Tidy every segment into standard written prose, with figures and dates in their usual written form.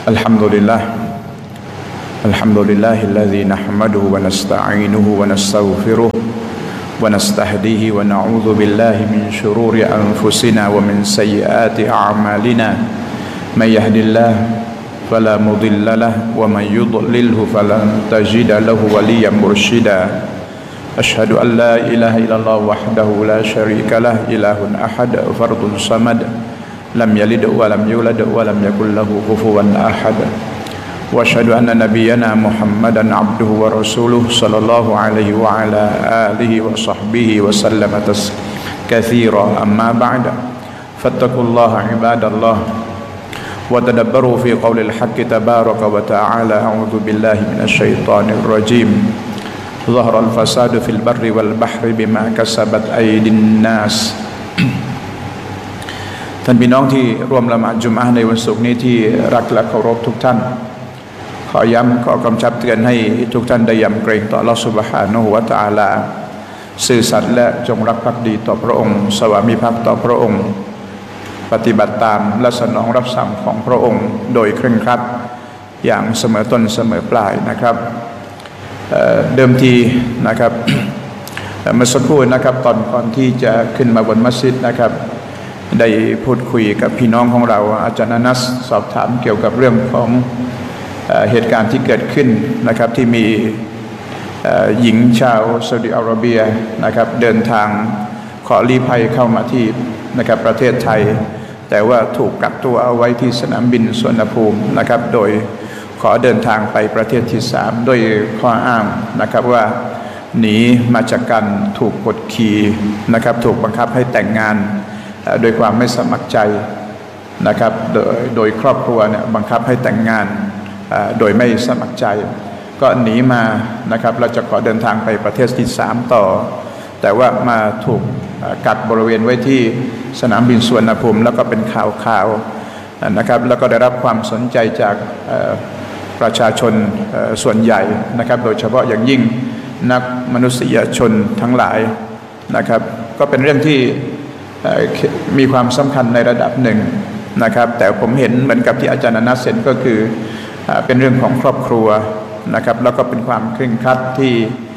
الحمد لله الحمد لله الذي نحمده ونستعينه ونستغفره ونستهديه ونعوذ بالله من شرور أنفسنا ومن سيئات أعمالنا من يهد الله فلا مضل له ومن يضلله فلن تجد له وليا مرشدا أشهد أن لا إله إلا الله وحده لا شريك له إله أحد فرد صمد لم يلد ولم يولد ولم يكن له كفوا أحد وأشهد أن نبينا محمدا عبده ورسوله صلى الله عليه وعلى آله وصحبه وسلم كثيرا أما بعد فاتقوا الله عباد الله وتدبروا في قول الحق تبارك وتعالى أعوذ بالله من الشيطان الرجيم ظهر الفساد في البر والبحر بما كسبت أيدي الناس ท่านพี่น้องที่ร่วมละหมาดจุมอะห์ในวันศุกร์นี้ที่รักและเคารพทุกท่านขอย้ำขอกำชับเตือนให้ทุกท่านได้ยำเกรงต่ออัลเลาะห์ซุบฮานะฮูวะตะอาลาซื่อสัตย์และจงรักภักดีต่อพระองค์สวามิภักดิ์ต่อพระองค์ปฏิบัติตามและสนองรับสั่งของพระองค์โดยเคร่งครัดอย่างเสมอต้นเสมอปลายนะครับเดิมทีนะครับเมื่อสักครู่นะครับตอนก่อนที่จะขึ้นมาบนมัสยิดนะครับได้พูดคุยกับพี่น้องของเราอาจารย์นัสสอบถามเกี่ยวกับเรื่องของเหตุการณ์ที่เกิดขึ้นนะครับที่มีหญิงชาวซาอุดิอาระเบียนะครับเดินทางขอลี้ภัยเข้ามาที่นะครับประเทศไทยแต่ว่าถูกกักตัวเอาไว้ที่สนามบินสุวรรณภูมินะครับโดยขอเดินทางไปประเทศที่3ด้วยข้ออ้างนะครับว่าหนีมาจากการถูกกดขี่นะครับถูกบังคับให้แต่งงานโดยความไม่สมัครใจนะครับโดยครอบครัวเนี่ยบังคับให้แต่งงานโดยไม่สมัครใจก็หนีมานะครับเราจะขอเดินทางไปประเทศที่3ต่อแต่ว่ามาถูกกักบริเวณไว้ที่สนามบินสุวรรณภูมิแล้วก็เป็นข่าวนะครับแล้วก็ได้รับความสนใจจากประชาชนส่วนใหญ่นะครับโดยเฉพาะอย่างยิ่งนักมนุษยชนทั้งหลายนะครับก็เป็นเรื่องที่มีความสำคัญในระดับหนึ่งนะครับแต่ผมเห็นเหมือนกับที่อาจารย์นัสเซนก็คือเป็นเรื่องของครอบครัวนะครับแล้วก็เป็นความเคร่งครัดที่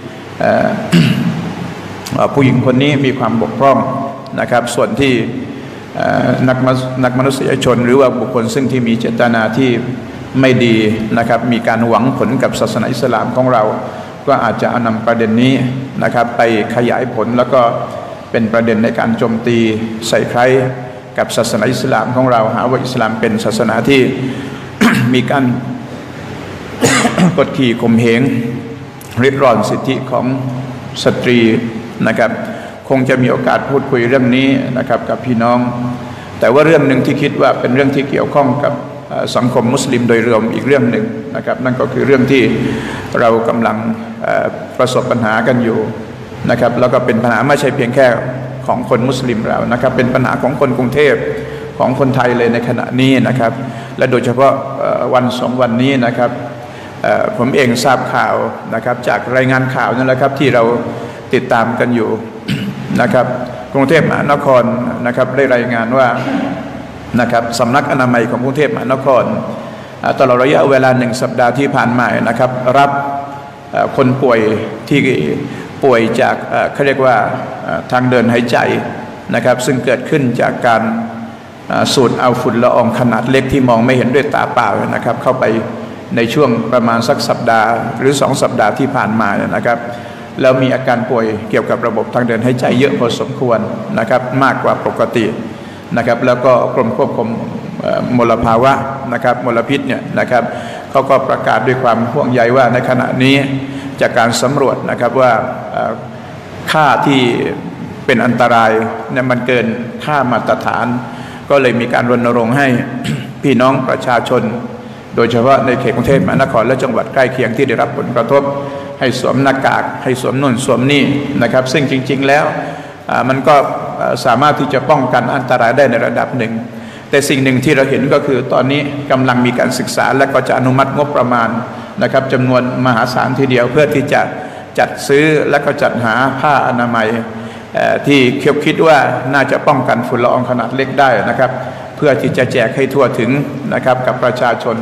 ผู้หญิงคนนี้มีความบกพร่องนะครับส่วนที่นักมนุษยชนหรือว่าบุคคลซึ่งที่มีเจตนาที่ไม่ดีนะครับมีการหวังผลกับศาสนาอิสลามของเราก็อาจจะนำประเด็นนี้นะครับไปขยายผลแล้วก็เป็นประเด็นในการโจมตีใส่ใครกับศาสนาอิสลามของเราหาว่าอิสลามเป็นศาสนาที่ มีการ กดขี่ข่มเหงริดรอนสิทธิของสตรีนะครับคงจะมีโอกาสพูดคุยเรื่องนี้นะครับกับพี่น้องแต่ว่าเรื่องหนึ่งที่คิดว่าเป็นเรื่องที่เกี่ยวข้องกับสังคมมุสลิมโดยรวมอีกเรื่องหนึ่งนะครับนั่นก็คือเรื่องที่เรากำลังประสบปัญหากันอยู่นะครับแล้วก็เป็นปัญหาไม่ใช่เพียงแค่ของคนมุสลิมเรานะครับเป็นปัญหาของคนกรุงเทพของคนไทยเลยในขณะนี้นะครับและโดยเฉพาะวัน2วันนี้นะครับผมเองทราบข่าวนะครับจากรายงานข่าวนั่นแหละครับที่เราติดตามกันอยู่ นะครับกรุงเทพมหานครนะครับได้รายงานว่านะครับสำนักอนามัยของกรุงเทพมหานครตลอดระยะเวลา1สัปดาห์ที่ผ่านมานะครับรับคนป่วยที่ป่วยจากเขาเรียกว่าทางเดินหายใจนะครับซึ่งเกิดขึ้นจากการสูดเอาฝุ่นละอองขนาดเล็กที่มองไม่เห็นด้วยตาเปล่านะครับเข้าไปในช่วงประมาณสักสัปดาห์หรือ2สัปดาห์ที่ผ่านมานะครับแล้วมีอาการป่วยเกี่ยวกับระบบทางเดินหายใจเยอะพอสมควรนะครับมากกว่าปกตินะครับแล้วก็กรมควบคุมมลภาวะนะครับมลพิษเนี่ยนะครับเขาก็ประกาศด้วยความห่วงใยว่าในขณะนี้จากการสำรวจนะครับว่าค่าที่เป็นอันตรายเนี่ยมันเกินค่ามาตรฐานก็เลยมีการรณรงค์ให้ พี่น้องประชาชนโดยเฉพาะในเขตกรุงเทพมหานครและจังหวัดใกล้เคียงที่ได้รับผลกระทบให้สวมหน้ากากให้สวมนุ่นสวมนี่นะครับซึ่งจริงๆแล้วมันก็สามารถที่จะป้องกันอันตรายได้ในระดับหนึ่งแต่สิ่งหนึ่งที่เราเห็นก็คือตอนนี้กำลังมีการศึกษาและก็จะอนุมัติงบประมาณนะครับจำนวนมหาศาลทีเดียวเพื่อที่จะจัดซื้อและก็จัดหาผ้าอนามัยที่คิดว่าน่าจะป้องกันฝุ่นละอองขนาดเล็กได้นะครับเพื่อที่จะแจกให้ทั่วถึงนะครับกับประชาชน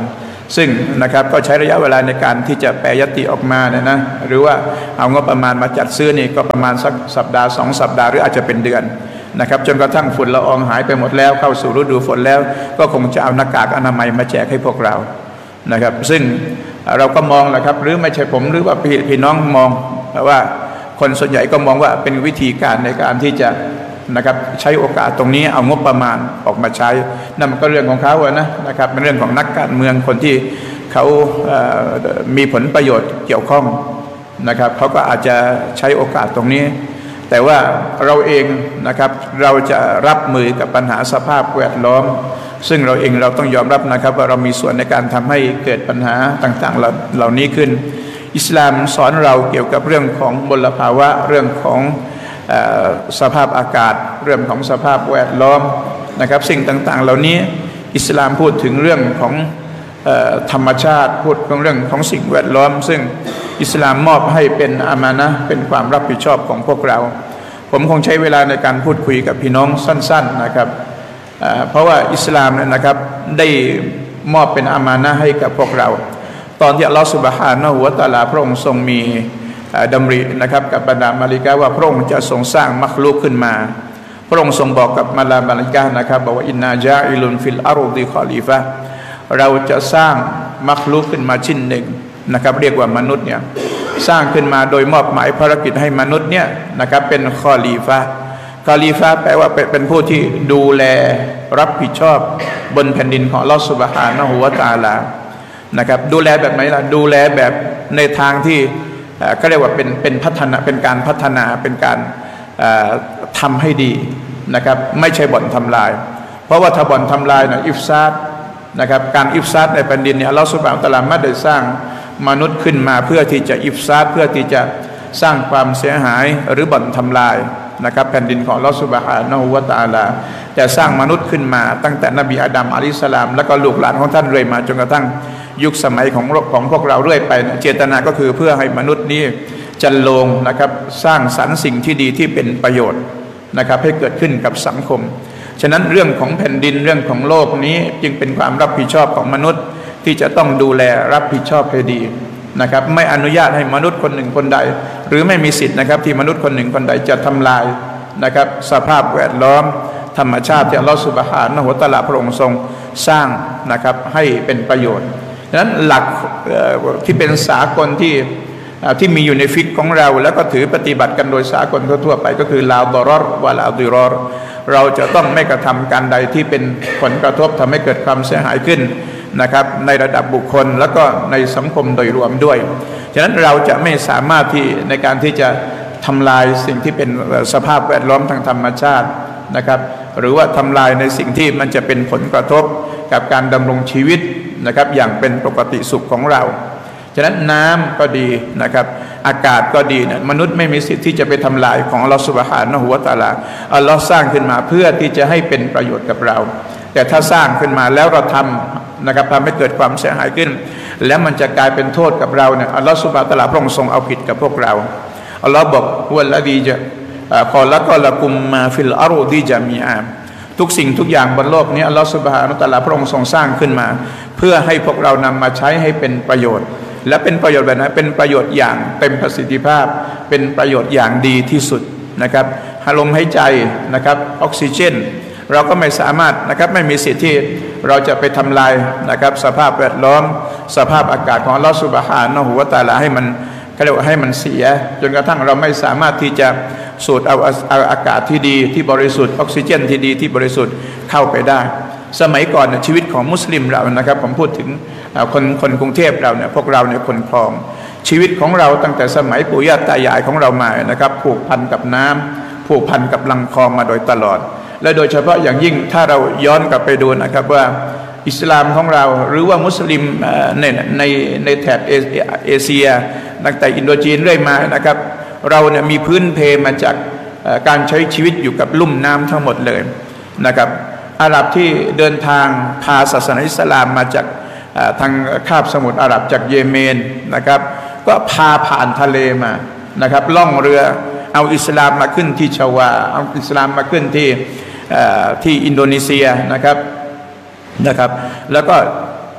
ซึ่งนะครับก็ใช้ระยะเวลาในการที่จะแปรยติออกมาเนี่ยนะหรือว่าเอางบประมาณมาจัดซื้อนี่ก็ประมาณสักสัปดาห์2 สัปดาห์หรืออาจจะเป็นเดือนนะครับจนกระทั่งฝุ่นละอองหายไปหมดแล้วเข้าสู่ฤดูฝนแล้วก็คงจะเอาหน้ากากอนามัยมาแจกให้พวกเรานะครับซึ่งเราก็มองแหละครับหรือไม่ใช่ผมหรือว่าพี่น้องมองว่าคนส่วนใหญ่ก็มองว่าเป็นวิธีการในการที่จะนะครับใช้โอกาสตรงนี้เอางบประมาณออกมาใช้นั่นมันก็เรื่องของเขาอะนะครับเป็นเรื่องของนักการเมืองคนที่เขามีผลประโยชน์เกี่ยวข้องนะครับเขาก็อาจจะใช้โอกาสตรงนี้แต่ว่าเราเองนะครับเราจะรับมือกับปัญหาสภาพแวดล้อมซึ่งเราเองเราต้องยอมรับนะครับว่าเรามีส่วนในการทำให้เกิดปัญหาต่างๆเหล่านี้ขึ้นอิสลามสอนเราเกี่ยวกับเรื่องของมลภาวะเรื่องของสภาพอากาศเรื่องของสภาพแวดล้อมนะครับสิ่งต่างๆเหล่านี้อิสลามพูดถึงเรื่องของธรรมชาติพูดถึงเรื่องของสิ่งแวดล้อมซึ่งอิสลามมอบให้เป็นอามานะห์เป็นความรับผิดชอบของพวกเราผมคงใช้เวลาในการพูดคุยกับพี่น้องสั้นๆนะครับเพราะว่าอิสลามเนี่ยนะครับได้มอบเป็นอามานะห์ให้กับพวกเราตอนที่อัลลอฮฺซุบฮานะฮูวะตะอาลาพระองค์ทรงมีดำรินะครับกับบรรดามาลิกะว่าพระองค์จะทรงสร้างมักลุกขึ้นมาพระองค์ทรงบอกกับมาลิกะนะครับบอกว่าอินนาจาอิลุนฟิลอารุดิคอลีฟะเราจะสร้างมักลุกขึ้นมาชิ้นหนึ่งนะครับเรียกว่ามนุษย์เนี่ยสร้างขึ้นมาโดยมอบหมายภารกิจให้มนุษย์เนี่ยนะครับเป็นคอลีฟะแปลว่าเป็นผู้ที่ดูแลรับผิดชอบบนแผ่นดินของอัลเลาะห์ซุบฮานะฮูวะตะอาลานะครับดูแลแบบไหนล่ะดูแลแบบในทางที่ก็เรียกว่าเป็นพัฒนาเป็นการพัฒนาเป็นการทำให้ดีนะครับไม่ใช่บ่อนทำลายเพราะว่าถ้าบ่อนทำลายนะอิฟซาดนะครับการอิฟซาดในแผ่นดินเนี่ยอัลเลาะห์ซุบฮานะฮูวะตะอาลาไม่ได้สร้างมนุษย์ขึ้นมาเพื่อที่จะอิฟซาดเพื่อที่จะสร้างความเสียหายหรือบ่อนทำลายนะครับแผ่นดินของอัลเลาะห์ซุบฮานะฮูวะตะอาลาแต่สร้างมนุษย์ขึ้นมาตั้งแต่นบีอาดัมอะลัยฮิสสลามแล้วก็ลูกหลานของท่านเรื่อยมาจนกระทั่งยุคสมัยของพวกเราเรื่อยไปนะเจตนาก็คือเพื่อให้มนุษย์นี้จันโลงนะครับสร้างสรรค์สิ่งที่ดีที่เป็นประโยชน์นะครับให้เกิดขึ้นกับสังคมฉะนั้นเรื่องของแผ่นดินเรื่องของโลกนี้จึงเป็นความรับผิดชอบของมนุษย์ที่จะต้องดูแลรับผิดชอบให้ดีนะครับไม่อนุญาตให้มนุษย์คนหนึ่งคนใดหรือไม่มีสิทธิ์นะครับที่มนุษย์คนหนึ่งคนใดจะทำลายนะครับสภาพแวดล้อมธรรมชาติที่อัลเลาะห์ซุบฮานะฮูวะตะอาลาพระองค์ทรงสร้างนะครับให้เป็นประโยชน์ดังนั้นหลักที่เป็นสากลที่มีอยู่ในฟิกของเราแล้วก็ถือปฏิบัติกันโดยสากลทั่วไปก็คือลาดอรอรวะลาดิรอรเราจะต้องไม่กระทำการใดที่เป็นผลกระทบทำให้เกิดความเสียหายขึ้นนะครับในระดับบุคคลแล้วก็ในสังคมโดยรวมด้วยฉะนั้นเราจะไม่สามารถที่ในการที่จะทำลายสิ่งที่เป็นสภาพแวดล้อมทางธรรมชาตินะครับหรือว่าทำลายในสิ่งที่มันจะเป็นผลกระทบกับการดำรงชีวิตนะครับอย่างเป็นปกติสุขของเราฉะนั้นน้ำก็ดีนะครับอากาศก็ดีเนี่ยมนุษย์ไม่มีสิทธิ์ที่จะไปทำลายของอัลเลาะห์ซุบฮานะฮูวะตะอาลาอัลเลาะห์สร้างขึ้นมาเพื่อที่จะให้เป็นประโยชน์กับเราแต่ถ้าสร้างขึ้นมาแล้วเราทำนะครับทำให้เกิดความเสียหายขึ้นแล้วมันจะกลายเป็นโทษกับเราเนี่ยอัลเลาะห์ซุบฮานะฮูวะตะอาลาพระองค์ทรงเอาผิดกับพวกเราอัลเลาะห์บอกวัลลดีจะขอละก็ละกุมมาฟิลอารุดิจามีอาทุกสิ่งทุกอย่างบนโลกนี้อัลเลาะห์ซุบฮานะฮูวะตะอาลาพระองค์ทรงสร้างขึ้นมาเพื่อให้พวกเรานำมาใช้ให้เป็นประโยชน์และเป็นประโยชน์แบบนั้นเป็นประโยชน์อย่างเต็มประสิทธิภาพเป็นประโยชน์อย่างดีที่สุดนะครับลมหายใจนะครับออกซิเจนเราก็ไม่สามารถนะครับไม่มีสิทธิ์ที่เราจะไปทำลายนะครับสภาพแวดล้อมสภาพอากาศของอัลเลาะห์ซุบฮานะฮูวะตะอาลาให้มันเรียกว่าให้มันเสียจนกระทั่งเราไม่สามารถที่จะสูดเอาอากาศที่ดีที่บริสุทธิ์ออกซิเจนที่ดีที่บริสุทธิ์เข้าไปได้สมัยก่อนชีวิตของมุสลิมเรานะครับผมพูดถึงคนกรุงเทพเราเนี่ยพวกเราเนี่ยคนคลองชีวิตของเราตั้งแต่สมัยปู่ย่าตายายของเรามานะครับผูกพันกับน้ำผูกพันกับลำคลองมาโดยตลอดและโดยเฉพาะอย่างยิ่งถ้าเราย้อนกลับไปดูนะครับว่าอิสลามของเราหรือว่ามุสลิมในแถบเอเชียตั้งแต่อินโดจีนเรื่อยมานะครับเราเนี่ยมีพื้นเพมาจากการใช้ชีวิตอยู่กับลุ่มน้ำทั้งหมดเลยนะครับอาหรับที่เดินทางพาศาสนาอิสลามมาจากทางคาบสมุทรอาหรับจากเยเมนนะครับก็พาผ่านทะเลมานะครับล่องเรือเอาอิสลามมาขึ้นที่ชาวาเอาอิสลามมาขึ้นที่อินโดนีเซียนะครับแล้วก็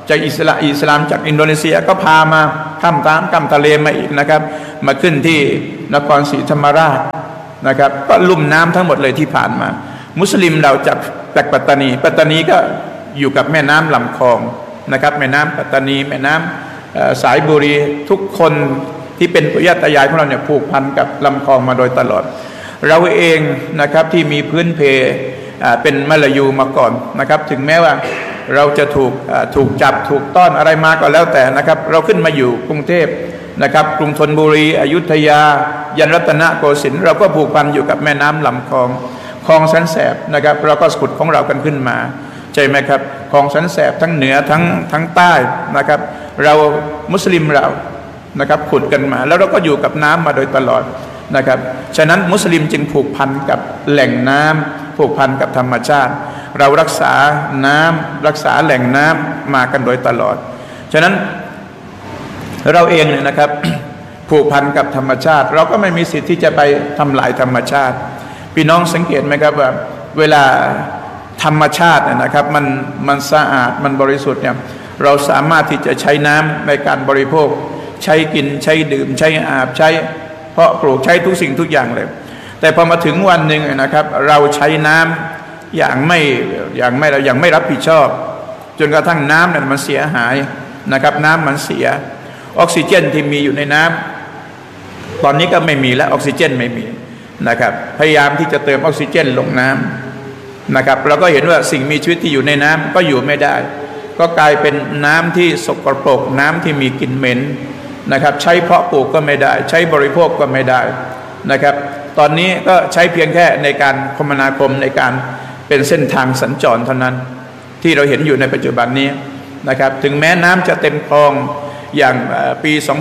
จากอิสลามจากอินโดนีเซียก็พามาข้ามทะเลมาอีกนะครับมาขึ้นที่นครศรีธรรมราชนะครับก็ลุ่มน้ำทั้งหมดเลยที่ผ่านมามุสลิมเราจากปัตตานีก็อยู่กับแม่น้ำลำคลองนะครับแม่น้ำปัตตานีแม่น้ำสายบุรีทุกคนที่เป็นปุญญาตายายของเราเนี่ยผูกพันกับลำคลองมาโดยตลอดเราเองนะครับที่มีพื้นเพเป็นมลายูมาก่อนนะครับถึงแม้ว่าเราจะถูกจับถูกต้อนอะไรมาก็แล้วแต่นะครับเราขึ้นมาอยู่กรุงเทพนะครับกรุงธนบุรีอยุธยายันรัตนโกสินทร์เราก็ผูกพันอยู่กับแม่น้ำลำคลองคลองสันแสบนะครับเราก็ขุดของเรากันขึ้นมาใช่ไหมครับคลองสันแสบทั้งเหนือทั้งใต้นะครับเรามุสลิมเรานะครับขุดกันมาแล้วเราก็อยู่กับน้ำมาโดยตลอดนะครับฉะนั้นมุสลิมจึงผูกพันกับแหล่งน้ำผูกพันกับธรรมชาติเรารักษาน้ำรักษาแหล่งน้ำมากันโดยตลอดฉะนั้นเราเองเนี่ยนะครับ ผูกพันกับธรรมชาติเราก็ไม่มีสิทธิ์ที่จะไปทำลายธรรมชาติพี่น้องสังเกตไหมครับว่าเวลาธรรมชาตินะครับมันสะอาดมันบริสุทธิ์เนี่ยเราสามารถที่จะใช้น้ำในการบริโภคใช้กินใช้ดื่มใช้อาบใช้เพาะปลูกใช้ทุกสิ่งทุกอย่างเลยแต่พอมาถึงวันหนึ่งนะครับเราใช้น้ำอย่างไม่รับผิดชอบจนกระทั่งน้ำเนี่ยมันเสียหายนะครับน้ำมันเสียออกซิเจนที่มีอยู่ในน้ำตอนนี้ก็ไม่มีแล้วออกซิเจนไม่มีนะครับพยายามที่จะเติมออกซิเจนลงน้ำนะครับเราก็เห็นว่าสิ่งมีชีวิตที่อยู่ในน้ำก็อยู่ไม่ได้ก็กลายเป็นน้ำที่สกปรกน้ำที่มีกลิ่นเหม็นนะครับใช้เพาะปลูกก็ไม่ได้ใช้บริโภคก็ไม่ได้นะครับตอนนี้ก็ใช้เพียงแค่ในการคมนาคมในการเป็นเส้นทางสัญจรเท่านั้นที่เราเห็นอยู่ในปัจจุบันนี้นะครับถึงแม้น้ำจะเต็มคลองอย่างปี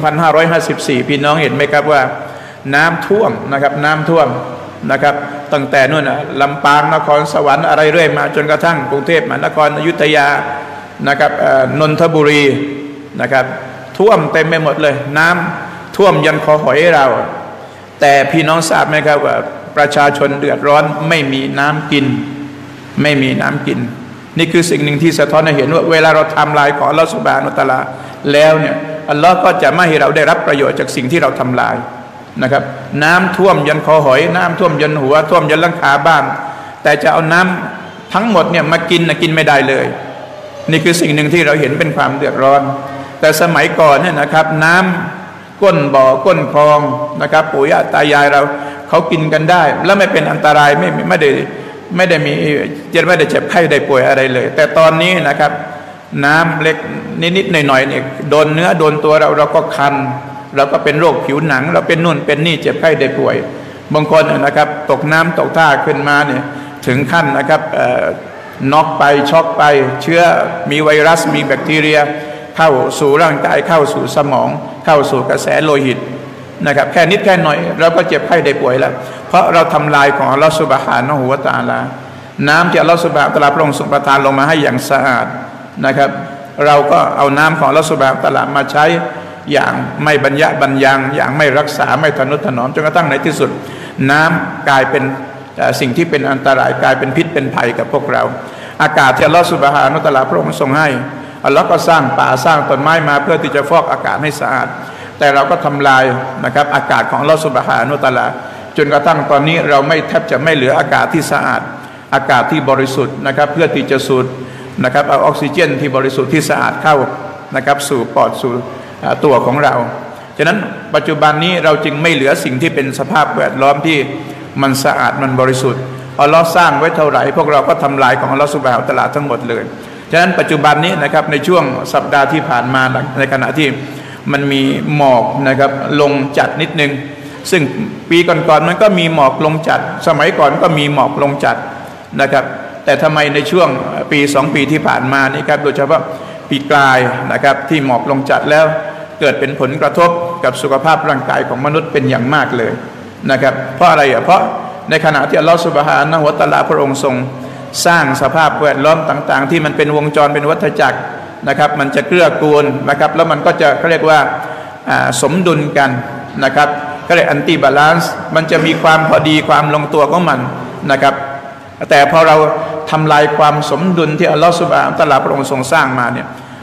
2554 พี่น้องเห็นไหมครับว่าน้ำท่วมนะครับน้ำท่วมนะครับตั้งแต่นู่นลำปางนครสวรรค์อะไรเรื่อยมาจนกระทั่งกรุงเทพมหานครอยุธยานะครับนนทบุรีนะครับท่วมเต็มไปหมดเลยน้ำท่วมยันคอหอยเราแต่พี่น้องทราบไหมครับว่าประชาชนเดือดร้อนไม่มีน้ำกินไม่มีน้ำกินนี่คือสิ่งหนึ่งที่สะท้อนให้เห็นว่าเวลาเราทำลายของอัลลอฮฺซุบฮานะฮูวะตะอาลาแล้วเนี่ยอัลลอฮ์ก็จะไม่ให้เราได้รับประโยชน์จากสิ่งที่เราทำลายนะครับน้ำท่วมยันคอหอยน้ำท่วมยันหัวท่วมยันหลังคาบ้านแต่จะเอาน้ำทั้งหมดเนี่ยมากินกินไม่ได้เลยนี่คือสิ่งหนึ่งที่เราเห็นเป็นความเดือดร้อนแต่สมัยก่อนเนี่ยนะครับน้ำก้นบ่อก้นคลองนะครับปู่ย่าตายายเราเขากินกันได้แล้วไม่เป็นอันตรายไม่ได้มีไม่ได้เจ็บไข้ได้ป่วยอะไรเลยแต่ตอนนี้นะครับน้ำเล็กนิดๆหน่อยๆเนี่ยโดนเนื้อโดนตัวเราก็คันเราก็เป็นโรคผิวหนังเราเป็นนู่นเป็นนี่เจ็บไข้ได้ป่วยบางคนนะครับตกน้ำตกท่าขึ้นมาเนี่ยถึงขั้นนะครับน็อกไปช็อกไปเชื้อมีไวรัสมีแบคทีเรียเข้าสู่ร่างกายเข้าสู่สมองเข้าสู่กระแสโลหิตนะครับแค่นิดแค่หน่อยเราก็เจ็บไข้ได้ป่วยแล้วเพราะเราทำลายของอัลลอฮฺซุบฮานะฮูวะตะอาลาน้ำที่อัลลอฮฺซุบฮานะฮูวะตะอาลาพระองค์ทรงประทานลงมาให้อย่างสะอาดนะครับเราก็เอาน้ำของอัลลอฮฺซุบฮานะฮูวะตะอาลามาใช้อย่างไม่บรรยะบรรยังอย่างไม่รักษาไม่ทนุถนอมจนกระทั่งในที่สุดน้ำกลายเป็นสิ่งที่เป็นอันตรายกลายเป็นพิษเป็นภัยกับพวกเราอากาศที่อัลลอฮฺซุบฮานะฮูวะตะอาลาพระองค์ทรงให้อัลลอฮ์ก็สร้างป่าสร้างต้นไม้มาเพื่อที่จะฟอกอากาศให้สะอาดแต่เราก็ทำลายนะครับอากาศของอัลลอฮ์ซุบฮานะฮูวะตะอาลาจนกระทั่งตอนนี้เราแทบจะไม่เหลืออากาศที่สะอาดอากาศที่บริสุทธิ์นะครับเพื่อที่จะสูดนะครับเอาออกซิเจนที่บริสุทธิ์ที่สะอาดเข้านะครับสู่ปอดสู่ตัวของเราฉะนั้นปัจจุบันนี้เราจึงไม่เหลือสิ่งที่เป็นสภาพแวดล้อมที่มันสะอาดมันบริสุทธิ์อัลลอฮ์สร้างไว้เท่าไหร่พวกเราก็ทำลายของอัลลอฮ์ซุบฮานะฮูวะตะอาลาทั้งหมดเลยฉะนั้นปัจจุบันนี้นะครับในช่วงสัปดาห์ที่ผ่านมาในขณะที่มันมีหมอกนะครับลงจัดนิดนึงซึ่งปีก่อนๆมันก็มีหมอกลงจัดสมัยก่อนก็มีหมอกลงจัดนะครับแต่ทำไมในช่วงปี2 ปีที่ผ่านมานี่ครับโดยเฉพาะปีกลายนะครับที่หมอกลงจัดแล้วเกิดเป็นผลกระทบกับสุขภาพร่างกายของมนุษย์เป็นอย่างมากเลยนะครับเพราะอะไรเพราะในขณะที่อัลลอฮฺซุบฮานะฮูวะตะอาลาพระองค์ทรงสร้างสภาพแวดล้อมต่างๆที่มันเป็นวงจรเป็นวัฏจักรนะครับมันจะเกื้อกูลนะครับแล้วมันก็จะเขาเรียกว่าสมดุลกันนะครับก็เรียกอันติบาลานซ์มันจะมีความพอดีความลงตัวของมันนะครับแต่พอเราทำลายความสมดุลที่อัลลอฮฺซุบฮานะฮูวะตะอาลาพระองค์ทรงสร้างมาเนี่ย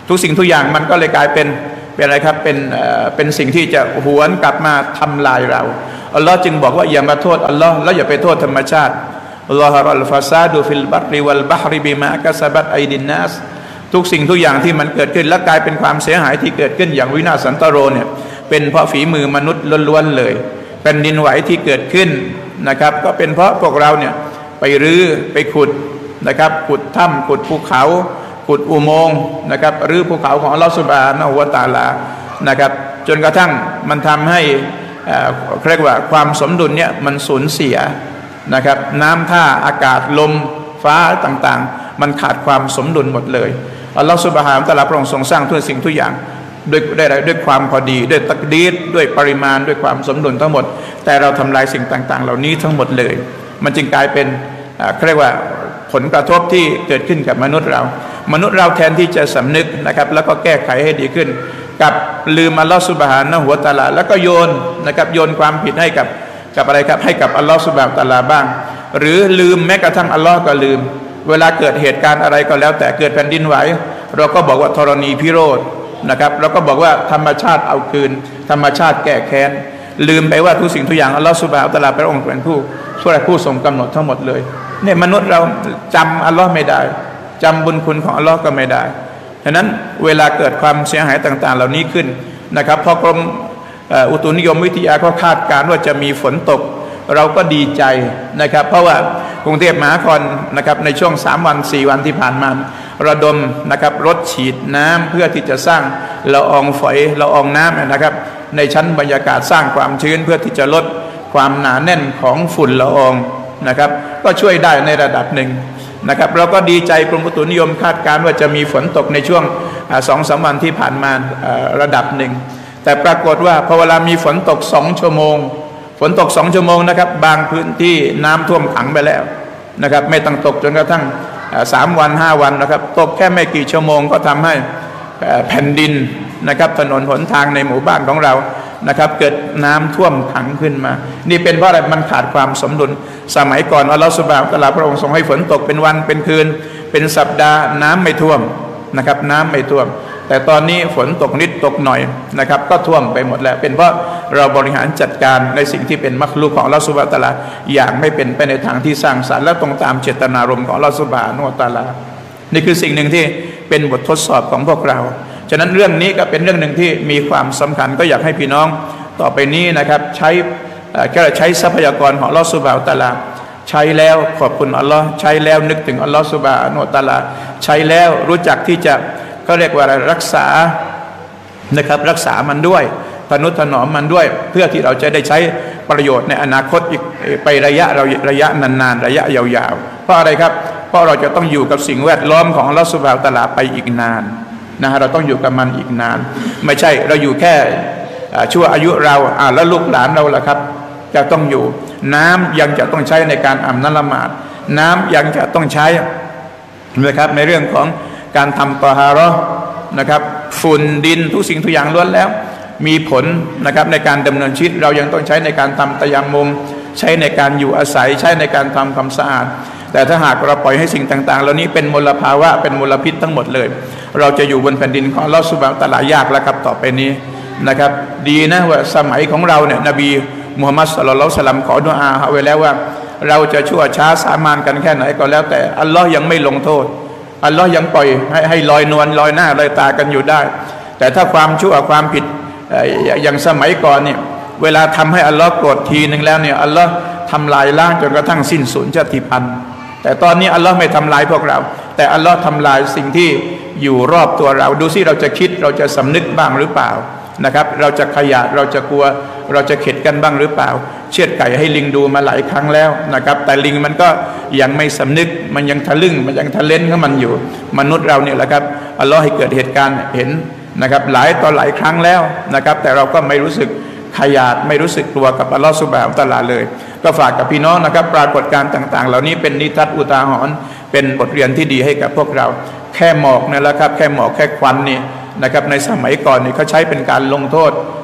ทุกสิ่งทุกอย่างมันก็เลยกลายเป็นอะไรครับเป็นสิ่งที่จะหวนกลับมาทำลายเราอัลลอฮ์จึงบอกว่าอย่ามาโทษอัลลอฮ์แล้วอย่าไปโทษธรรมชาติอัลลอฮ์อัลฟาซาดูฟิลบัรริวัลบะฮริบิมากัสบัตไอดินนัสทุกสิ่งทุกอย่างที่มันเกิดขึ้นและกลายเป็นความเสียหายที่เกิดขึ้นอย่างวินาศสันตโรเนี่ยเป็นเพราะฝีมือมนุษย์ล้วนๆเลยแผ่นดินไหวที่เกิดขึ้นนะครับก็เป็นเพราะพวกเราเนี่ยไปรื้อไปขุดนะครับขุดถ้ำขุดภูเขาขุดอุโมงค์นะครับรื้อภูเขาของอัลลอฮฺซุบฮานะฮูวะตะอาลานะครับจนกระทั่งมันทำให้เรียกว่าความสมดุลเนี่ยมันสูญเสียนะครับน้ำท่าอากาศลมฟ้าต่างๆมันขาดความสมดุลหมดเลยอัลลอฮฺซุบฮานะฮูวะตะอาลาพระองค์ทรงสร้างทุกสิ่งทุกอย่างด้วยความพอดีด้วยตักดีรด้วยปริมาณด้วยความสมดุลทั้งหมดแต่เราทำลายสิ่งต่างๆเหล่านี้ทั้งหมดเลยมันจึงกลายเป็นเรียกว่าผลกระทบที่เกิดขึ้นกับมนุษย์เราแทนที่จะสำนึกนะครับแล้วก็แก้ไขให้ดีขึ้นกับลืมอัลลอฮฺซุบฮานะฮูวะตะอาลาแล้วก็โยนนะครับโยนความผิดให้กับอะไรครับให้กับอัลลอฮฺซุบฮานะฮูวะตะอาลาบ้างหรือลืมแม้กระทั่งอัลลอฮ์ก็ลืมเวลาเกิดเหตุการณ์อะไรก็แล้วแต่เกิดแผ่นดินไหวเราก็บอกว่าธรณีพิโรธนะครับเราก็บอกว่าธรรมชาติเอาคืนธรรมชาติแก้แค้นลืมไปว่าทุกสิ่งทุกอย่างอัลลอฮฺซุบฮานะฮูวะตะอาลาพระองค์เป็นผู้ทรงกำหนดทั้งหมดเลยเนี่ยมนุษย์เราจำอัลลอฮ์ไม่ได้จำบุญคุณของอัลลอฮ์ก็ไม่ได้ฉะนั้นเวลาเกิดความเสียหายต่างๆเหล่านี้ขึ้นนะครับพอกรมอุตุนิยมวิทยาเขาคาดการณ์ว่าจะมีฝนตกเราก็ดีใจนะครับเพราะว่ากรุงเทพมหานครนะครับในช่วง3 วัน 4 วันที่ผ่านมาระดมนะครับรถฉีดน้ำเพื่อที่จะสร้างละอองฝอยละอองน้ำนะครับในชั้นบรรยากาศสร้างความชื้นเพื่อที่จะลดความหนาแน่นของฝุ่นละอองนะครับก็ช่วยได้ในระดับหนึ่งนะครับเราก็ดีใจกรมอุตุนิยมคาดการณ์ว่าจะมีฝนตกในช่วง2-3 วันที่ผ่านมาระดับหนึ่งแต่ปรากฏว่าพอเวลามีฝนตก2 ชั่วโมงฝนตก2 ชั่วโมงนะครับบางพื้นที่น้ำท่วมขังไปแล้วนะครับไม่ต้องตกจนกระทั่ง3 วัน 5 วันนะครับตกแค่ไม่กี่ชั่วโมงก็ทำให้แผ่นดินนะครับถนนหนทางในหมู่บ้านของเรานะครับเกิดน้ำท่วมขังขึ้นมานี่เป็นเพราะอะไรมันขาดความสมดุลสมัยก่อนอัลลอฮฺซุบฮานะฮูวะตะอาลาพระองค์ทรงให้ฝนตกเป็นวันเป็นคืนเป็นสัปดาห์น้ำไม่ท่วมนะครับน้ำไม่ท่วมแต่ตอนนี้ฝนตกนิดตกหน่อยนะครับก็ท่วมไปหมดแล้วเป็นเพราะเราบริหารจัดการในสิ่งที่เป็นมักลุกของอัลลอฮฺซุบฮานะฮูวะตะอาลาอย่างไม่เป็นไปในทางที่สร้างสรรค์และตรงตามเจตนารมณ์ของอัลลอฮฺซุบฮานะฮูวะตะอาลานี่คือสิ่งหนึ่งที่เป็นบททดสอบของพวกเราฉะนั้นเรื่องนี้ก็เป็นเรื่องหนึ่งที่มีความสำคัญก็อยากให้พี่น้องต่อไปนี้นะครับใช้ทรัพยากรของอัลลอฮฺซุบฮานะฮูวะตะอาลาใช้แล้วขอบคุณอัลลอฮ์ใช้แล้วนึกถึงอัลลอฮฺซุบฮานะฮูวะตะอาลาใช้แล้วรู้จักที่จะก็เรียกว่ารักษานะครับรักษามันด้วยทนุถนอมมันด้วยเพื่อที่เราจะได้ใช้ประโยชน์ในอนาคตอีกไประยะนานๆระยะยาวๆเพราะอะไรครับเพราะเราจะต้องอยู่กับสิ่งแวดล้อมของอัลลอฮฺซุบฮานะฮูวะตะอาลาไปอีกนานนะฮะเราต้องอยู่กับมันอีกนานไม่ใช่เราอยู่แค่ชั่วอายุเราแล้วลูกหลานเราล่ะครับจะต้องอยู่น้ำยังจะต้องใช้ในการอาบน้ำละหมาดน้ำยังจะต้องใช้นะครับในเรื่องของการทำตอฮาเราะห์นะครับฝุ่นดินทุกสิ่งทุกอย่างล้วนแล้วมีผลนะครับในการดำเนินชีวิตเรายังต้องใช้ในการทำตะยัมมุมใช้ในการอยู่อาศัยใช้ในการทำความสะอาดแต่ถ้าหากเราปล่อยให้สิ่งต่างๆเหล่านี้เป็นมลภาวะเป็นมลพิษทั้งหมดเลยเราจะอยู่บนแผ่นดินของอัลเลาะห์ซุบฮานะฮูวะตะอาลายากแล้วครับต่อไปนี้นะครับดีนะว่าสมัยของเราเนี่ยนบีมุฮัมมัดศ็อลลัลลอฮุอะลัยฮิวะซัลลัมขอดุอาเอาไว้แล้วว่าเราจะชั่วช้าสามานกันแค่ไหนก็แล้วแต่อัลลอฮ์ยังไม่ลงโทษอัลลอฮ์ยังปล่อยให้ลอยนวลลอยหน้าลอยตากันอยู่ได้แต่ถ้าความชั่วความผิดอย่างสมัยก่อนเนี่ยเวลาทำให้อัลลอฮ์โกรธทีนึงแล้วเนี่ยอัลลอฮ์ทำลายล้างจนกระทั่งสิ้นสูญชาติพันธุ์แต่ตอนนี้อัลลอฮ์ไม่ทำลายพวกเราแต่อัลลอฮ์ทำลายสิ่งที่อยู่รอบตัวเราดูสิเราจะคิดเราจะสำนึกบ้างหรือเปล่านะครับเราจะขยาดเราจะกลัวเราจะเข็ดกันบ้างหรือเปล่าเชือดไก่ให้ลิงดูมาหลายครั้งแล้วนะครับแต่ลิงมันก็ยังไม่สำนึกมันยังทะลึ่งมันยังทะเลนของมันอยู่มนุษย์เราเนี่ยแหละครับอัลลอฮ์ให้เกิดเหตุการณ์เห็นนะครับหลายต่อหลายครั้งแล้วนะครับแต่เราก็ไม่รู้สึกขยาดไม่รู้สึกกลัวกับอัลลอฮ์ซุบฮานะฮูวะตะอาลาเลยก็ฝากกับพี่น้องนะครับปรากฏการณ์ต่างๆเหล่านี้เป็นนิทัศน์อุทาหรณ์เป็นบทเรียนที่ดีให้กับพวกเราแค่หมอกนี่แหละครับแค่หมอกแค่ควันนี่นะครับในสมัยก่อนนี่เขาใช้เป็นการลงโทษ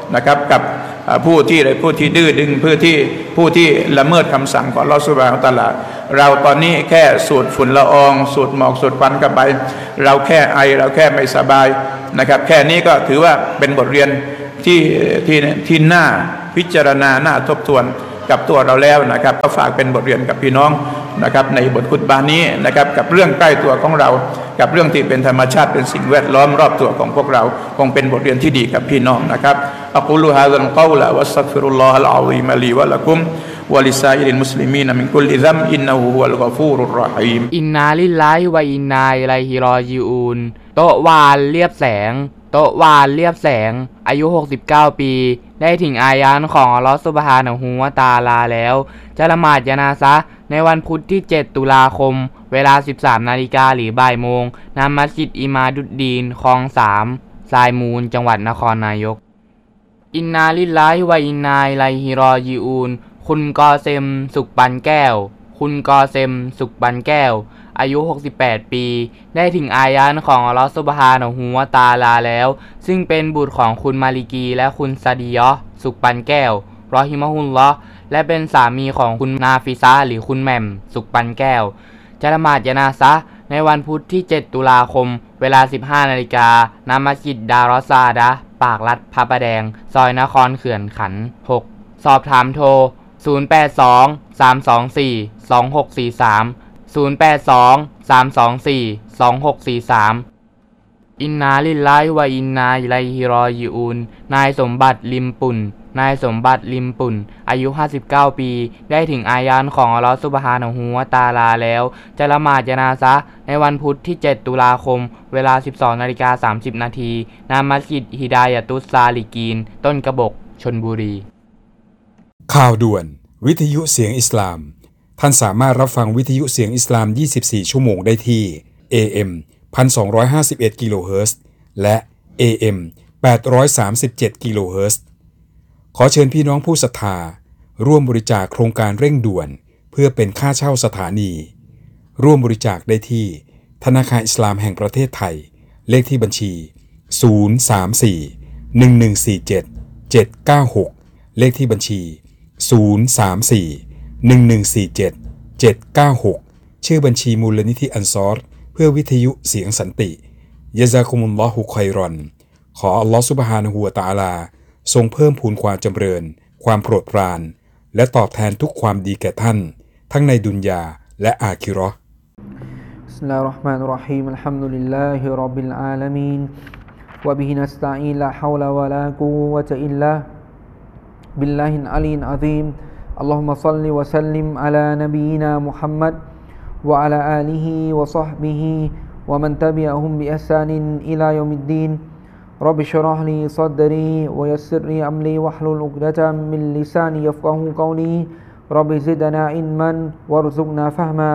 นะครับกับผู้ที่ดื้อดึงผู้ที่ละเมิดคำสั่งของอัลเลาะห์ซุบฮานะฮูวะตะอาลาเราตอนนี้แค่สูดฝุ่นละอองสูดหมอกสูดควันกันไปเราแค่ไอเราแค่ไม่สบายนะครับแค่นี้ก็ถือว่าเป็นบทเรียนที่น่าพิจารณาน่าทบทวนกับตัวเราแล้วนะครับก็ฝากเป็นบทเรียนกับพี่น้องนะครับในบทคุตบะห์นี้นะครับกับเรื่องใกล้ตัวของเรากับเรื่องที่เป็นธรรมชาติเป็นสิ่งแวดล้อมรอบตัวของพวกเราคงเป็นบทเรียนที่ดีกับพี่น้องนะครับอักูลุฮาซัลกอลวัสตัฆฟิรุลลอฮัลอะซีมลีวะละกุมวะลิซาอิริลมุสลิมีนมินกุลลิซัมอินนะฮูฮุวัลกอฟูรุรเราะฮีมอินนาลิลลาฮิวะอินนาอิลัยฮิรอญิอูนโตะวานเรียบแสงอายุ69ปีได้ถึงอายานของอัลเลาะห์ซุบฮานะฮูวะตะอาลาแล้วจะละหมาดญะนาซะห์ในวันพุธที่7ตุลาคมเวลา 13 นาฬิกาหรือบ่ายโมงณมัสยิดอิมาดุดดีนคลอง3ทรายมูลจังหวัดนครนายกอินนาลิลลาฮิวะอินนาอิลัยฮิรอญิอูนคุณกอเซมสุขปันแก้วอายุ68ปีได้ถึงอายานของอัลเลาะห์ซุบฮานะฮูวะตะอาลาแล้วซึ่งเป็นบุตรของคุณมาลิกีและคุณซาดิยะห์สุขปันแก้วรอฮิมะฮุลลอฮ์และเป็นสามีของคุณนาฟิซะห์หรือคุณแหม่มสุขปันแก้วจะละหมาดญะนาซะห์ในวันพุธที่7ตุลาคมเวลา 15 นาฬิกาณมัสยิดดารอซาดะห์ปากลัดพระประแดงซอยนครเขื่อนขันธ์6สอบถามโทร082-324-2643 อินนาลิลลาฮิวะอินนาอิลัยฮิรอญิอูนนายสมบัติลิมปุ่นอายุ59ปีได้ถึงอายานของอัลเลาะห์ซุบฮานะฮูวะตะอาลาแล้วจะละหมาดญะนาซะห์ในวันพุธที่7ตุลาคมเวลา 12:30 นาทีณมัสยิดฮิดายะตุสซาลิกีนต้นกระบอกชลบุรีข่าวด่วนวิทยุเสียงอิสลามท่านสามารถรับฟังวิทยุเสียงอิสลาม24ชั่วโมงได้ที่ AM 1251 กิโลเฮิรตซ์และ AM 837 กิโลเฮิรตซ์ขอเชิญพี่น้องผู้ศรัทธาร่วมบริจาคโครงการเร่งด่วนเพื่อเป็นค่าเช่าสถานีร่วมบริจาคได้ที่ธนาคารอิสลามแห่งประเทศไทยเลขที่บัญชี034-1147-796เลขที่บัญชี034-1147-796ชื่อบัญชีมูลนิธิอันซอรเพื่อวิทยุเสียงสันติยะซากุมุลลอฮุค็อยรอนขออัลลอฮฺซุบฮานะฮูวะตะอาลาทรงเพิ่มพูนความจำเริญความโปรดปรานและตอบแทนทุกความดีแก่ท่านทั้งในดุนยาและอาคิเราะห์บิสมิลลาฮิรเราะห์มานิรเราะฮีมอัลฮัมดุลิลลาฮิร็อบบิลอาลามีนวะบิฮินัสตะอีนลาฮาวลาวะลากุวะตะอิลลาบิลลาฮิลอะลียอะซีมอัลลอฮุมะศ็อลลิวะซัลลิมอะลานบีนามุฮัมมัดวะอะลาอาลิฮิวะศอฮบิฮิวะมันตะบิอะฮุมบิอิห์ซานินอิลายอมิดดีนرب اشرح لي صدري ويسر لي أمري واحلل عقدة من لساني يفقهوا قولي رب زدنا علما وارزقنا فهما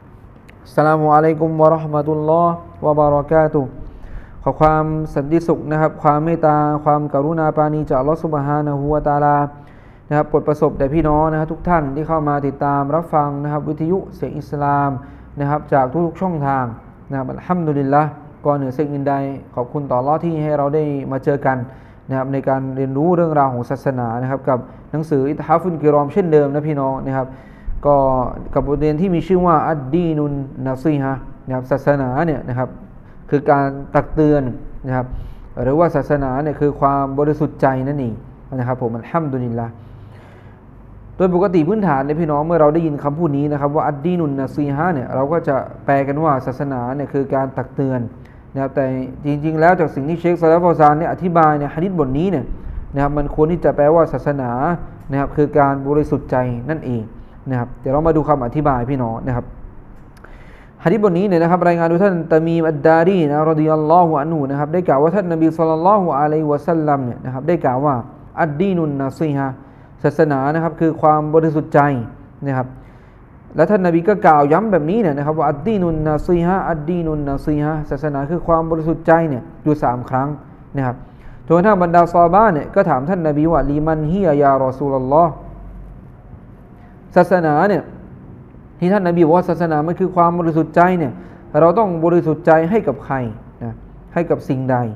السلام عليكم ورحمة الله وبركاته ขอความสันติสุขนะครับความเมตตาความกรุณาปราณีจากอัลเลาะห์ซุบฮานะฮูวะตะอาลานะครับโปรดประสบแด่พี่น้องนะครับทุกท่านที่เข้ามาติดตามรับฟังนะครับวิทยุเสียงอิสลามนะครับจากทุกๆช่องทางนะครับอัลฮัมดุลิลละห์ก่อนเหนือสิ่งอื่นใดขอบคุณต่ออัลเลาะห์ที่ให้เราได้มาเจอกันนะครับในการเรียนรู้เรื่องราวของศาสนานะครับกับหนังสืออิตฮาฟุนกิรอมเช่นเดิมนะพี่น้องนะครับก็กับบทเรียนที่มีชื่อว่าอัดดีนุนนาซีฮะนะครับศาสนาเนี่ยนะครับคือการตักเตือนนะครับหรือว่าศาสนาเนี่ยคือความบริสุทธิ์ใจนั่นเองนะครับผมอัลฮัมดุลิลละห์โดยปกติพื้นฐานในพี่น้องเมื่อเราได้ยินคำพูดนี้นะครับว่าอัดดีนุนนาซีฮะเนี่ยเราก็จะแปลกันว่าศาสนาเนี่ยคือการตักเตือนนะครับแต่จริงๆแล้วจากสิ่งที่เชคซอลิห์ ฟาวซานเนี่ยอธิบายในหะดีษบทนี้เนี่ยนะครับมันควรที่จะแปลว่าศาสนานะครับคือการบริสุทธิ์ใจนั่นเองนะครับเดี๋ยวเรามาดูคำอธิบายพี่น้องนะครับหะดีษบทนี้เนี่ยนะครับรายงานโดยท่านตะมีมอัดดารีนะรอฎิยัลลอฮุอันฮุนะครับได้กล่าวว่าท่านนบีศ็อลลัลลอฮุอะลัยฮิวะซัลลัมเนี่ยนะครับได้กล่าวว่าอัดดีนุนนาซีฮะศาสนานะครับคือความบริสุทธิ์ใจนะครับและท่านนบีก็กล่าวย้ำแบบนี้เนี่ยนะครับว่าอัดดีนุนนาซีฮะอัดดีนุนนาซีฮะศาสนาคือความบริสุทธิ์ใจเนี่ยอยู่3ครั้งนะครับจนกระทั่งบรรดาซอฮาบะห์เนี่ยก็ถามท่านนบีว่าลีมันฮิยารอซูลุลลอฮ์ศาสนาเนี่ยที่ท่านนบีบอกว่าศาสนามันคือความบริสุทธิ์ใจเนี่ยเราต้องบริสุทธิ์ใจให้กับใครนะให้กับสิ่งใด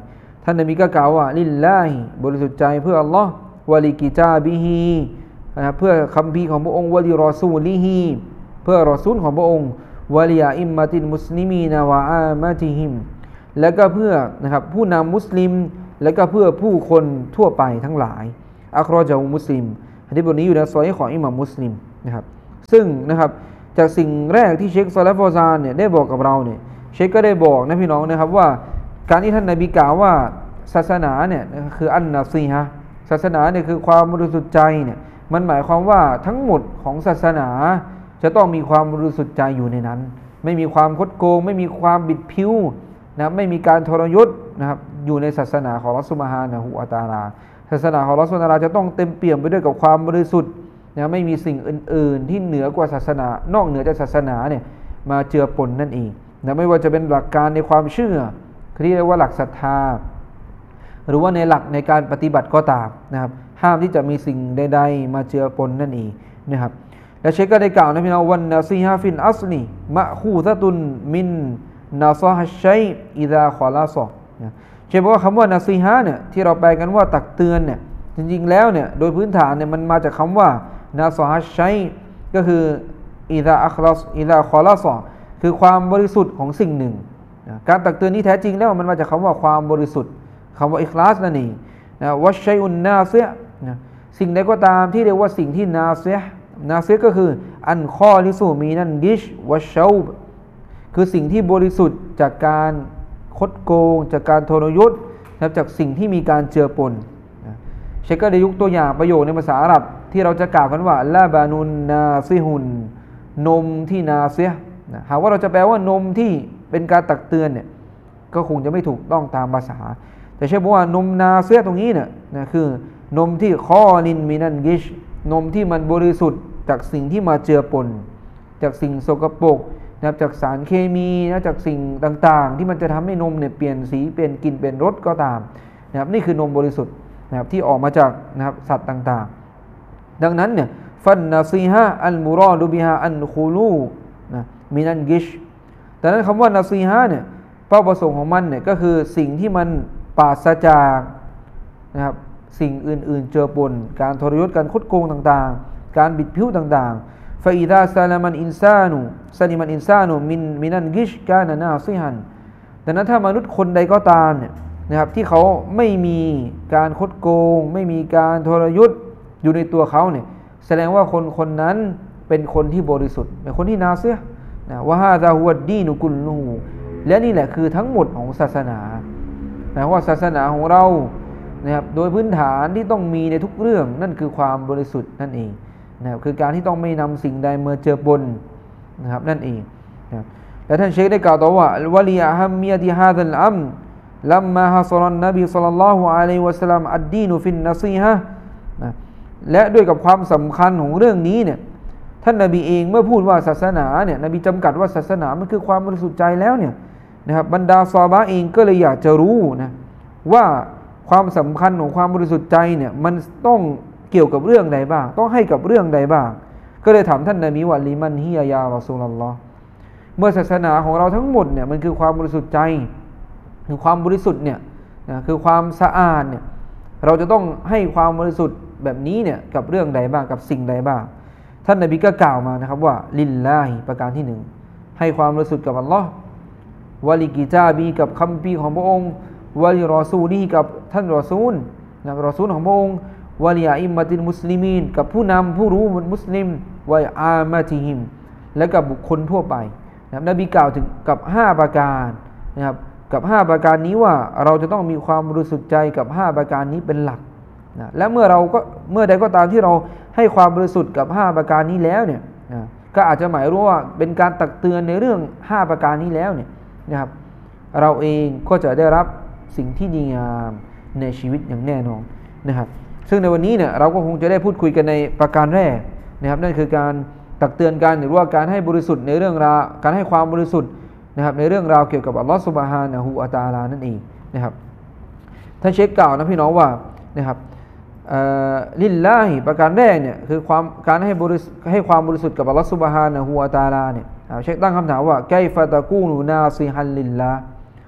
ท่านนบีก็กล่าวว่าลิลลาฮิบริสุทธิ์ใจเพื่ออัลลอฮ์วะลิกิตาบิฮีนะครับเพื่อคัมภีร์ของพระองค์วะลิรอซูลิฮีเพื่อรอซูลของพระองค์วะลิยาอิมมะตินมุสลิมีนวะอามาติฮิมแล้วก็เพื่อนะครับผู้นำมุสลิมแล้วก็เพื่อผู้คนทั่วไปทั้งหลายอัครอจามุสลิมหะดีษบทนี้อยู่ในซอฮีฮ์ของอิหม่ามมุสลิมนะครับซึ่งนะครับจากสิ่งแรกที่เชคซอลิห์ ฟาวซานเนี่ยได้บอกกับเราเนี่ยเชคก็ได้บอกนะพี่น้องนะครับว่าการที่ท่านนบีกล่าวว่าศาสนาเนี่ยคืออันนาซีฮะศาสนาเนี่ยคือความบริสุทธิ์ใจเนี่ยมันหมายความว่าทั้งหมดของศาสนาจะต้องมีความบริสุทธิ์ใจอยู่ในนั้นไม่มีความคดโกงไม่มีความบิดผิวนะไม่มีการทรยศนะครับอยู่ในศาสนาของอัลเลาะห์ซุบฮานะฮูวะตะอาลาศาสนาของอัลเลาะห์ซุบฮานะฮูวะตะอาลาจะต้องเต็มเปี่ยมไปด้วยกับความบริสุทธิ์นะไม่มีสิ่งอื่นๆที่เหนือกว่าศาสนานอกเหนือจากศาสนาเนี่ยมาเจือปนนั่นเองนะไม่ว่าจะเป็นหลักการในความเชื่อที่เรียกว่าหลักศรัทธาหรือว่าในหลักในการปฏิบัติก็ตามนะครับห้ามที่จะมีสิ่งใดๆมาเจือปนนั่นเองนะครับและเชคก็ได้กล่าวนะพี่น้องวันนาซีฮาฟินอัสลีมะคูซะตุนมินนาซอฮัชชัยอิซาคอลาซอนะเชคบอกว่าคำว่านาซีฮะเนี่ยที่เราแปลกันว่าตักเตือนเนี่ยจริงๆแล้วเนี่ยโดยพื้นฐานเนี่ยมันมาจากคำว่านาซอฮัชชัยก็คืออิซาอัคลาสอิซาคอลาซอคือความบริสุทธิ์ของสิ่งหนึ่งนะการตักเตือนนี้แท้จริงแล้วมันมาจากคำว่าความบริสุทธิ์คำว่าอิคลาสนั่นเองนะวัชชัยอุนนาเซียนะสิ่งใดก็ตามที่เรียกว่าสิ่งที่นาเซียก็คืออันข้อลิสูมีนันกิชวัชเชาบคือสิ่งที่บริสุทธิ์จากการคดโกงจากการทรยศนะครับจากสิ่งที่มีการเจือปนนะเชคก็ได้ยกตัวอย่างประโยคในภาษาอาหรับที่เราจะกล่าวกันว่าลาบานุนนาซิฮุนนมที่นาเซียนะหากว่าเราจะแปลว่านมที่เป็นการตักเตือนเนี่ยก็คงจะไม่ถูกต้องตามภาษาแต่เช่นว่านมนาเซียตรงนี้เนี่ยนะคือนมที่ข้อลินมินันกิชนมที่มันบริสุทธิ์จากสิ่งที่มาเจือปนจากสิ่งสกปรกนะครับจากสารเคมีนะจากสิ่งต่างๆที่มันจะทำให้นมเนี่ยเปลี่ยนสีเปลี่ยนกลิ่นเปลี่ยนรสก็ตามนะครับนี่คือนมบริสุทธิ์นะครับที่ออกมาจากนะครับสัตว์ต่างๆดังนั้นเนี่ยฟันนาซีฮะอันมุรอดุบิฮะอันคูลูนะมินันกิชแต่นั้นคำว่านาซีฮะเนี่ยเป้าประสงค์ของมันเนี่ยก็คือสิ่งที่มันปราศจากนะครับสิ่งอื่นๆเจือปนการทรยศการคดโกงต่างๆการบิดผิวต่างๆฟาอิดาซาลามันอินซานุซาลิมันอินซานุมินันกิชกานานาซิฮันดังนั้นถ้ามนุษย์คนใดก็ตามเนี่ยนะครับที่เขาไม่มีการคดโกงไม่มีการทรยศอยู่ในตัวเขาเนี่ยแสดงว่าคนนั้นเป็นคนที่บริสุทธิ์เป็นคนที่นาซิฮ์นะวะฮาซาฮุวัดดีนุกุลลูและนี่แหละคือทั้งหมดของศาสนานะว่าศาสนาของเรานะครับโดยพื้นฐานที่ต้องมีในทุกเรื่องนั่นคือความบริสุทธิ์นั่นเองนะครับคือการที่ต้องไม่นำสิ่งใดมาเจือปนนะครับนั่นเองนะครับและท่านเชคได้กล่าวต่อว่าวะลีอะฮัมมิยะติฮาซัลอัมลัมมาฮะซอรันนบีศ็อลลัลลอฮุอะลัยฮิวะซัลลัมอัดดีนุฟินนะซีฮะนะและด้วยกับความสำคัญของเรื่องนี้เนี่ยท่านนบีเองเมื่อพูดว่าศาสนาเนี่ยนบีจำกัดว่าศาสนามันคือความบริสุทธิ์ใจแล้วเนี่ยนะครับบรรดาซอฮาบะห์เองก็เลยอยากจะรู้นะว่าความสำคัญของความบริสุทธิ์ใจเนี่ยมันต้องเกี่ยวกับเรื่องใดบ้างต้องให้กับเรื่องใดบ้างก็เลยถามท่านนบีว่าลิมันฮิยายารอซูลุลลอฮ์เมื่อศาสนาของเราทั้งหมดเนี่ยมันคือความบริสุทธิ์ใจคือความบริสุทธิ์เนี่ยนะคือความสะอาดเนี่ยเราจะต้องให้ความบริสุทธิ์แบบนี้เนี่ยกับเรื่องใดบ้างกับสิ่งใดบ้างท่านนบีก็กล่าวมานะครับว่าลิลลาฮิประการที่หนึ่งให้ความบริสุทธิ์กับอัลลอฮ์วะลิกิตาบีกับคัมภีร์ของพระองค์วะลิรอซูลีกับท่านรอซูลนะรอซูลของพระองค์วะลิอาอิมมะติลมุสลิมีนกับผู้นำผู้รู้มุสลิมวะอามาติฮิมและกับบุคคลทั่วไปนะครับนบีกล่าวถึงกับ5ประการนะครับกับ5ประการนี้ว่าเราจะต้องมีความบริสุทธิ์ใจกับ5ประการนี้เป็นหลักนะและเมื่อใดก็ตามที่เราให้ความบริสุทธิ์กับ5ประการนี้แล้วเนี่ยนะก็อาจจะหมายรู้ว่าเป็นการตักเตือนในเรื่อง5ประการนี้แล้วเนี่ยนะครับเราเองก็จะได้รับสิ่งที่ดีงามในชีวิตอย่างแน่นอนนะครับซึ่งในวันนี้เนี่ยเราก็คงจะได้พูดคุยกันในประการแรกนะครับนั่นคือการตักเตือนกันหรือว่าการให้บริสุทธิ์ในเรื่องราวการให้ความบริสุทธิ์นะครับในเรื่องราวเกี่ยวกับอัลลอฮฺซุบฮานะฮูวะตะอาลานั่นเองนะครับท่านเชคกล่าวนะพี่น้องว่านะครับลิลลาฮิประการแรกเนี่ยคือการให้ความบริสุทธิ์กับอัลลอฮฺซุบฮานะฮูวะตะอาลาเนี่ยเชคตั้งคำถามว่าไกฟะตะกูนูนาซิฮันลิลลาห์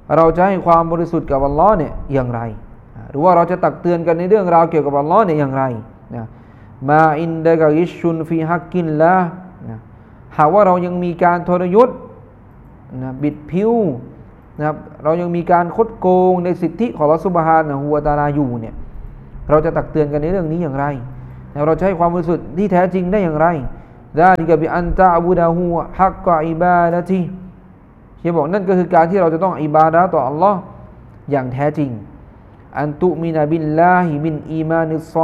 เราจะให้ความบริสุทธิ์กับอัลลอฮ์เนี่ยอย่างไรหรือว่าเราจะตักเตือนกันในเรื่องราวเกี่ยวกับอัลลอฮ์เนี่ยอย่างไรนะมาอินดะกะอิชชุนฟีฮักกินละนะหากว่าเรายังมีการทรยศนะบิดผิวนะครับเรายังมีการคดโกงในสิทธิของอัลลอฮ์ซุบฮานะฮูวะตะอาลาอยู่เนี่ยเราจะตักเตือนกันในเรื่องนี้อย่างไรเราจะให้ความบริสุทธิ์ที่แท้จริงได้อย่างไรซาลิกะบิอันตะอบุดะฮูฮักกะอิบาดะติเชฟบอกนั่นก็คือการที่เราจะต้องอิบาดะห์ต่ออัลลอฮ์อย่างแท้จริงอันตุมินะบิลลาฮิมินอีมานิศ